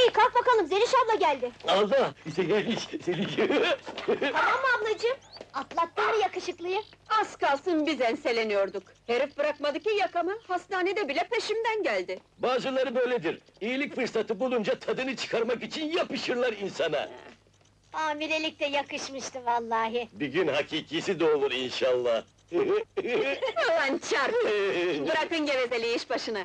Hadi kalk bakalım, Zeliş abla geldi. Allah! Zeliş! Tamam mı ablacığım? Atlattın mı yakışıklıyı? Az kalsın biz enseleniyorduk. Herif bırakmadı ki yakamı, hastanede bile peşimden geldi. Bazıları böyledir. İyilik fırsatı bulunca tadını çıkarmak için yapışırlar insana. Amirelik de yakışmıştı vallahi. Bir gün hakikisi de olur inşallah. Ulan çarp! Bırakın gevezeliği iş başına.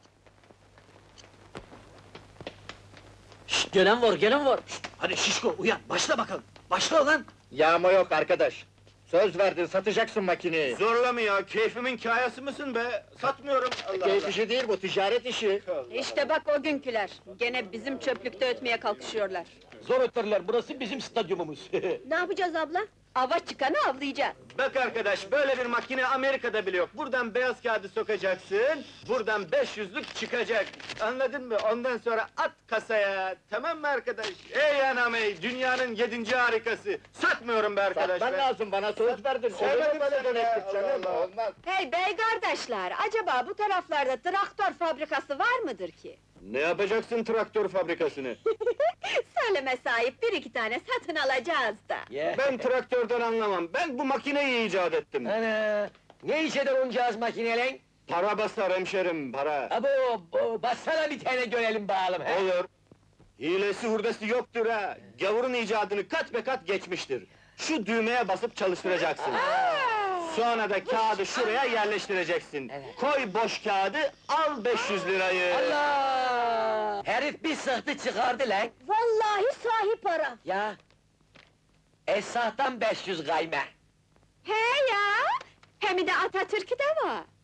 Şşt, gelen var, gelen var! Şşt, hadi şişko, uyan, başla bakalım! Başla ulan! Yağma yok arkadaş. Söz verdin, satacaksın makineyi. Zorla mı ya? Keyfimin kayası mısın be? Satmıyorum. Allah Keyif Allah. işi değil bu, ticaret işi. İşte bak o günküler, gene bizim çöplükte ötmeye kalkışıyorlar. Zor öterler, burası bizim stadyumumuz. Ne yapacağız abla? Ava çıkanı avlayacağız. Bak arkadaş, böyle bir makine Amerika'da bile yok. Buradan beyaz kağıdı sokacaksın, buradan 500'lük çıkacak. Anladın mı? Ondan sonra at kasaya, tamam mı arkadaş? Ey anam ey, dünyanın 7. harikası! Satmıyorum be arkadaş Satman be! lazım, bana söz verdin. Söyledim Olur mu böyle sana ya, döneklik canım? Allah Allah. Olmaz. Hey bey kardeşler, acaba bu taraflarda traktör fabrikası var mıdır ki? Ne yapacaksın traktör fabrikasını? Söyleme sahip, bir iki tane satın alacağız da. Ben traktörden anlamam, ben bu makineyi icat ettim. Ana! Ne iş eder oncağız makinelen? Para basar hemşerim, para! Abo, bassana bir tane görelim bakalım, he? Olur. Hilesi hurdası yoktur ha! Gavurun icadını kat be kat geçmiştir. Şu düğmeye basıp çalıştıracaksın. Sonra da kağıdı şuraya yerleştireceksin. Koy boş kağıdı, al 500 lirayı. Allah! Herif bir sıhtı çıkardı lan! Vallahi sahi para. Ya! Esahtan 500 gayme! He ya! Hem de Atatürk'ü de var.